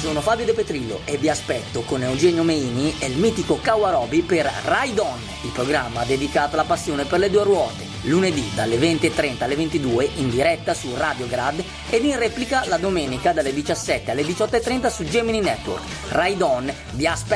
sono Fabio De Petrillo e vi aspetto con Eugenio Meini e il mitico Kawarobi per Ride On, il programma dedicato alla passione per le due ruote, lunedì dalle 20:30 alle 22 in diretta su Radio Grad ed in replica la domenica dalle 17 alle 18:30 su Gemini Network. Ride On vi aspetto.